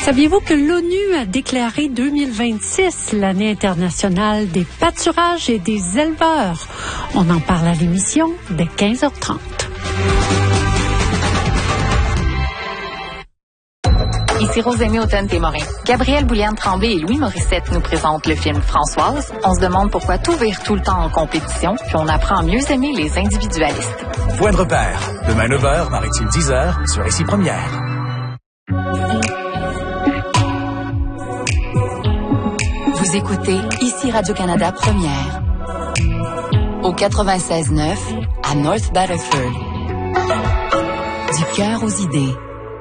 Saviez-vous que l'ONU a déclaré 2026 l'année internationale des pâturages et des éleveurs? On en parle à l'émission dès 15h30. Ici Rosémie Automne-Témorin. Gabrielle Bouliane-Tremblay et Louis Morissette nous présentent le film Françoise. On se demande pourquoi tout vire tout le temps en compétition, puis on apprend à mieux aimer les individualistes. Point de repère. Demain 9h, Maritime 10h, sur Ici Première. Vous écoutez Ici Radio-Canada Première. Au 96.9, à North Battleford. Du cœur aux idées.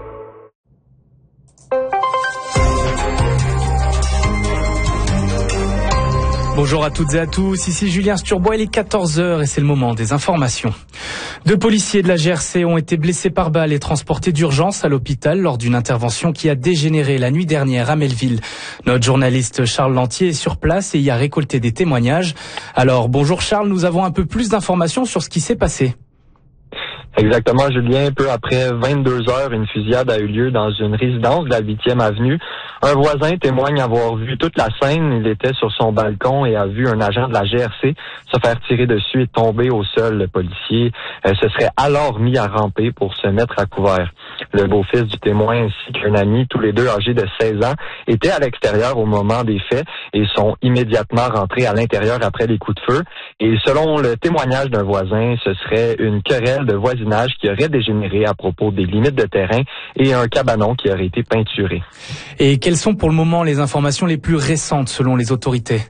Bonjour à toutes et à tous, ici Julien Sturbois, il est 14h et c'est le moment des informations. 2 policiers de la GRC ont été blessés par balle et transportés d'urgence à l'hôpital lors d'une intervention qui a dégénéré la nuit dernière à Melville. Notre journaliste Charles Lantier est sur place et y a récolté des témoignages. Alors bonjour Charles, nous avons un peu plus d'informations sur ce qui s'est passé. Exactement, Julien. Peu après 22 heures, une fusillade a eu lieu dans une résidence de la 8e avenue. Un voisin témoigne avoir vu toute la scène. Il était sur son balcon et a vu un agent de la GRC se faire tirer dessus et tomber au sol. Le policier se serait alors mis à ramper pour se mettre à couvert. Le beau-fils du témoin ainsi qu'un ami, tous les deux âgés de 16 ans, étaient à l'extérieur au moment des faits et sont immédiatement rentrés à l'intérieur après les coups de feu. Et selon le témoignage d'un voisin, ce serait une querelle de voisinage qui aurait dégénéré à propos des limites de terrain et un cabanon qui aurait été peinturé. Et quelles sont pour le moment les informations les plus récentes selon les autorités?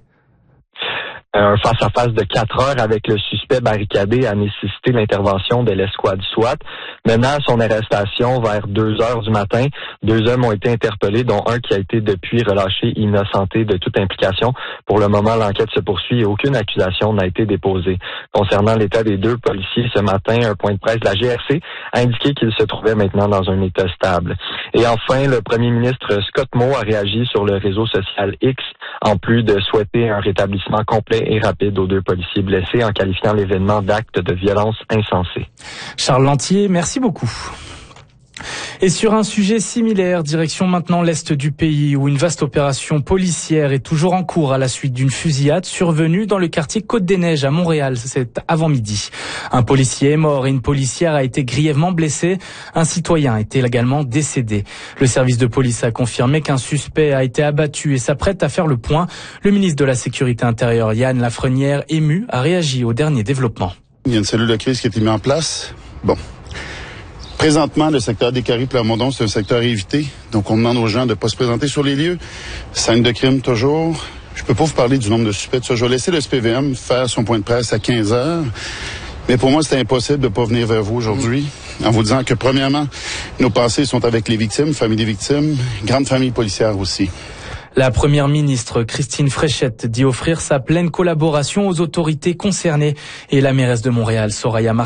Un face-à-face de 4 heures avec le suspect barricadé a nécessité l'intervention de l'escouade SWAT. Menant à son arrestation vers 2 heures du matin, 2 hommes ont été interpellés, dont un qui a été depuis relâché innocenté de toute implication. Pour le moment, l'enquête se poursuit et aucune accusation n'a été déposée. Concernant l'état des 2 policiers, ce matin, un point de presse de la GRC a indiqué qu'ils se trouvaient maintenant dans un état stable. Et enfin, le premier ministre Scott Moe a réagi sur le réseau social X, en plus de souhaiter un rétablissement complet et rapide aux 2 policiers blessés en qualifiant l'événement d'acte de violence insensé. Charles Lantier, merci beaucoup. Et sur un sujet similaire, direction maintenant l'Est du pays où une vaste opération policière est toujours en cours à la suite d'une fusillade survenue dans le quartier Côte-des-Neiges à Montréal, c'est avant-midi. Un policier est mort et une policière a été grièvement blessée. Un citoyen était également décédé. Le service de police a confirmé qu'un suspect a été abattu et s'apprête à faire le point. Le ministre de la Sécurité intérieure, Yann Lafrenière, ému, a réagi aux derniers développements. Il y a une cellule de crise qui a été mise en place. Présentement, le secteur des Carrés-Plamondon, c'est un secteur à éviter. Donc, on demande aux gens de ne pas se présenter sur les lieux. Scène de crime, toujours. Je peux pas vous parler du nombre de suspects. Je vais laisser le SPVM faire son point de presse à 15 heures. Mais pour moi, c'est impossible de ne pas venir vers vous aujourd'hui en vous disant que, premièrement, nos pensées sont avec les victimes, famille des victimes, grande famille policière aussi. La première ministre Christine Fréchette dit offrir sa pleine collaboration aux autorités concernées et la mairesse de Montréal, Soraya